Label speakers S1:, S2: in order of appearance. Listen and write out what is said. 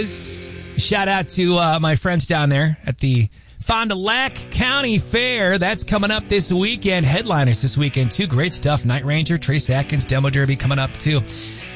S1: Shout out to my friends down there at the Fond du Lac County Fair. That's coming up this weekend. Headliners this weekend, too. Great stuff. Night Ranger, Trace Atkins, Demo Derby coming up, too.